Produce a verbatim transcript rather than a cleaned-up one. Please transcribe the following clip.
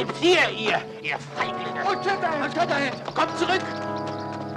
Bleibt hier, ihr, ihr Feiglinge! Und Shatterhand, Shatterhand! Kommt zurück!